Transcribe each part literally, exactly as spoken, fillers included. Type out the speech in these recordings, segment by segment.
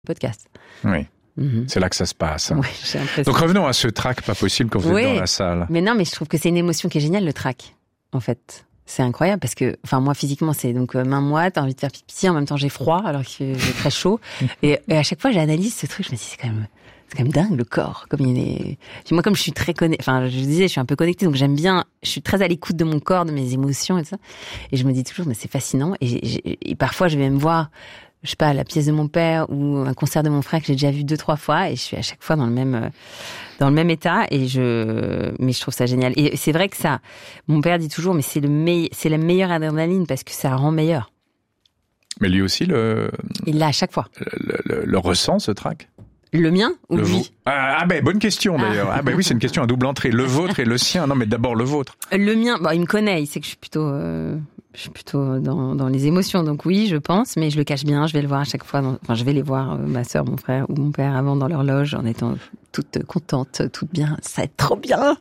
podcast. Oui. Mm-hmm. C'est là que ça se passe. Oui, j'ai l'impression. Donc revenons à ce track pas possible quand vous oui, êtes dans la salle. Mais non, mais je trouve que c'est une émotion qui est géniale, le track, en fait. C'est incroyable parce que, enfin, moi, physiquement, c'est donc euh, main moite, envie de faire pipi, en même temps, j'ai froid, alors qu'il fait très chaud. et, et à chaque fois, j'analyse ce truc, je me dis, c'est quand même, c'est quand même dingue, le corps. Comme il est, puis moi, comme je suis très connectée, enfin, je disais, je suis un peu connectée, donc j'aime bien, je suis très à l'écoute de mon corps, de mes émotions et tout ça. Et je me dis toujours, mais c'est fascinant. Et, j'ai, et parfois, je vais me voir, je sais pas, la pièce de mon père ou un concert de mon frère que j'ai déjà vu deux, trois fois, et je suis à chaque fois dans le même, dans le même état, et je, mais je trouve ça génial. Et c'est vrai que ça, mon père dit toujours, mais c'est le meilleur, c'est la meilleure adrénaline parce que ça rend meilleur. Mais lui aussi, le. Il l'a à chaque fois. Le, le, le ressent, ce track? Le mien ou le lui? vo- Ah, ah ben bonne question d'ailleurs. Ah, ah ben oui, c'est une question à double entrée. Le vôtre et le sien. Non, mais d'abord le vôtre. Le mien, bon, il me connaît, il sait que je suis plutôt, euh, je suis plutôt dans, dans les émotions. Donc oui, je pense, mais je le cache bien. Je vais le voir à chaque fois. Dans, enfin, je vais les voir, euh, ma sœur, mon frère ou mon père, avant dans leur loge, en étant toute contente, toute bien. Ça va être trop bien.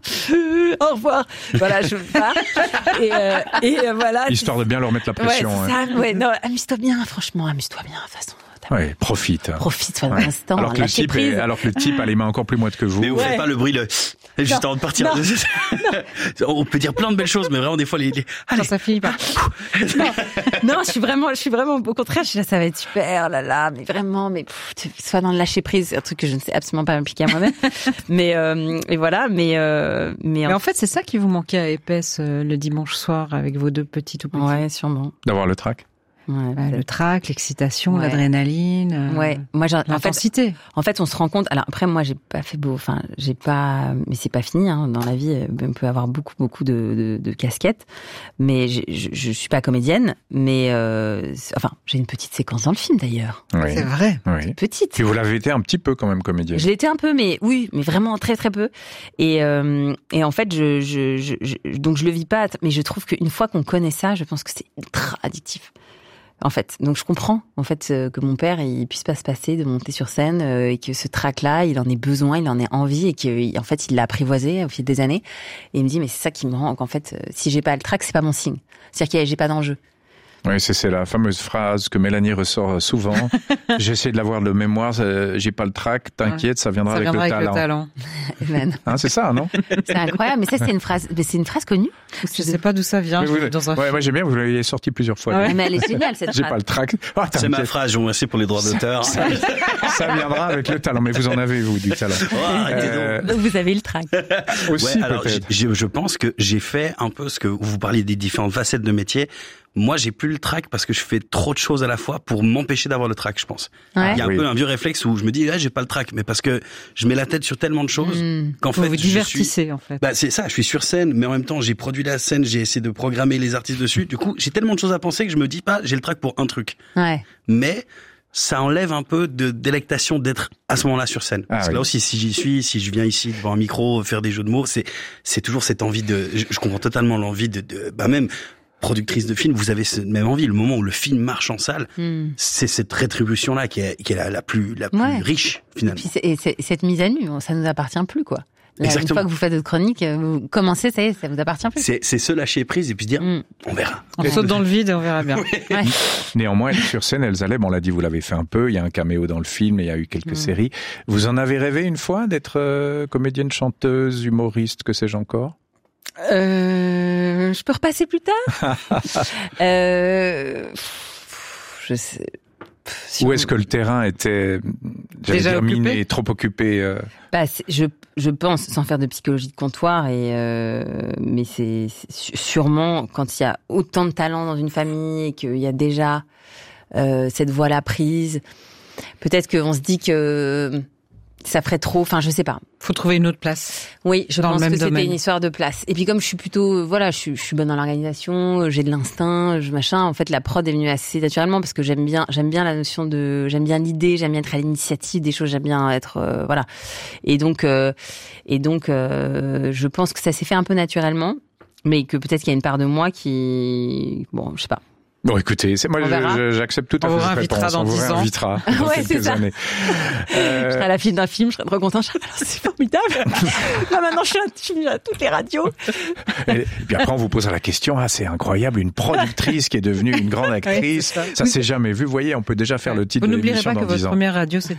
Au revoir. Voilà, je pars. Et, euh, et euh, voilà. Histoire de bien leur mettre la pression. Ouais, ouais. ça, ouais, non, amuse-toi bien, franchement, amuse-toi bien, de toute façon. Ouais, profite. Profite de ouais. l'instant. Alors que le type, est, alors que le type a les mains encore plus moites que vous. Mais vous ouais. faites pas le bruit, le... juste avant de partir. Non, non. On peut dire plein de belles choses, mais vraiment des fois les. les... Allez. Quand ça finit par. non, non, je suis vraiment, je suis vraiment au contraire. Je suis là, ça va être super, là là, mais vraiment, mais pff, soit dans le lâcher prise, c'est un truc que je ne sais absolument pas m'appliquer à moi-même. mais euh, et voilà, mais euh, mais. Mais en fait, c'est ça qui vous manquait à Épaisse euh, le dimanche soir avec vos deux petits tout petits. Ouais, sûrement. D'avoir le track. Ouais, bah, le trac, l'excitation, ouais. l'adrénaline, euh, ouais. Moi, j'ai, l'intensité. En fait, en fait, on se rend compte. Alors après, moi, j'ai pas fait beau. Enfin, j'ai pas. Mais c'est pas fini. Hein, dans la vie, on peut avoir beaucoup, beaucoup de, de, de casquettes. Mais je, je, je suis pas comédienne. Mais euh, enfin, j'ai une petite séquence dans le film d'ailleurs. Oui. C'est vrai. Oui. Petite. Et vous l'avez été un petit peu quand même comédienne. Je l'ai été un peu, mais oui, mais vraiment très, très peu. Et euh, et en fait, je, je, je, je donc je le vis pas. Mais je trouve qu'une fois qu'on connaît ça, je pense que c'est ultra addictif. En fait, donc je comprends en fait euh, que mon père il puisse pas se passer de monter sur scène euh, et que ce trac-là, il en ait besoin, il en ait envie et qu'en fait il l'a apprivoisé au fil des années. Et il me dit mais c'est ça qui me rend qu'en fait euh, si j'ai pas le trac, c'est pas mon signe. C'est-à-dire que j'ai pas d'enjeu. Oui, c'est, c'est la fameuse phrase que Mélanie ressort souvent. J'essaie de l'avoir de mémoire, euh, j'ai pas le trac, t'inquiète, ça viendra, ça avec, viendra le, avec talent. le talent. Hein, c'est ça, non? C'est incroyable, mais ça c'est une phrase, mais c'est une phrase connue. Je sais pas d'où ça vient. Vous, dans un ouais, moi j'aime bien, vous l'avez sorti plusieurs fois. Ouais. Mais elle est géniale cette j'ai phrase. J'ai pas le trac. Oh, c'est ma phrase, je vous remercie pour les droits d'auteur. Ça, ça, ça viendra avec le talent, mais vous en avez vous du talent. Oh, euh... Donc vous avez le trac. Aussi ouais, alors, peut-être. Je, je pense que j'ai fait un peu ce que vous parliez des différentes facettes de métier. Moi, j'ai plus le trac parce que je fais trop de choses à la fois pour m'empêcher d'avoir le trac, je pense. Ouais. Il y a un oui. peu un vieux réflexe où je me dis, ah, j'ai pas le trac, mais parce que je mets la tête sur tellement de choses mmh. qu'en vous fait, vous divertissez, je suis... en fait. Bah, c'est ça, je suis sur scène, mais en même temps, j'ai produit la scène, j'ai essayé de programmer les artistes dessus. Du coup, j'ai tellement de choses à penser que je me dis pas, j'ai le trac pour un truc. Ouais. Mais ça enlève un peu de délectation d'être à ce moment-là sur scène. Ah, parce que oui. là aussi, si j'y suis, si je viens ici devant un micro, faire des jeux de mots, c'est, c'est toujours cette envie de, je, je comprends totalement l'envie de, de, bah même, productrice de film, vous avez cette même envie. Le moment où le film marche en salle, mm. c'est cette rétribution-là qui est, qui est la, la plus, la plus ouais. riche, finalement. Et, puis c'est, et c'est, cette mise à nu, ça nous appartient plus, quoi. Là, Exactement. Une fois que vous faites votre chronique, vous commencez, ça y est, ça vous appartient plus. C'est, c'est se lâcher prise et puis dire, mm. on verra. On saute dans le vide et on verra bien. Ouais. Néanmoins, sur scène, elles allaient, bon, on l'a dit, vous l'avez fait un peu, il y a un caméo dans le film, il y a eu quelques mm. séries. Vous en avez rêvé une fois d'être euh, comédienne, chanteuse, humoriste, que sais-je encore? Euh, je peux repasser plus tard. euh, je sais. Si Où est-ce que le terrain était déjà miné, trop occupé euh... bah, je, je pense, sans faire de psychologie de comptoir, et euh, mais c'est, c'est sûrement quand il y a autant de talent dans une famille et qu'il y a déjà euh, cette voie-là prise, peut-être qu'on se dit que ça ferait trop, enfin je sais pas. Faut trouver une autre place. Oui, je pense que domaine. C'était une histoire de place. Et puis comme je suis plutôt, voilà, je suis, je suis bonne dans l'organisation, j'ai de l'instinct, je machin. En fait, la prod est venue assez naturellement parce que j'aime bien, j'aime bien la notion de, j'aime bien l'idée, j'aime bien être à l'initiative des choses, j'aime bien être, euh, voilà. Et donc, euh, et donc, euh, je pense que ça s'est fait un peu naturellement, mais que peut-être qu'il y a une part de moi qui, bon, je sais pas. Bon, écoutez, c'est moi, je, j'accepte tout à on fait cette réponse. Dans on vous réinvitera dans ouais, quelques années. Euh... Je serai à la fin d'un film, je serai trop content. C'est formidable. Là, maintenant, je suis, à, je suis à toutes les radios. Et puis après, on vous posera la question, ah, c'est incroyable, une productrice qui est devenue une grande actrice. Oui, ça, ça s'est jamais vu. Vous voyez, on peut déjà faire le titre vous de l'émission dans dix ans. Vous n'oublierez pas que votre première radio, c'était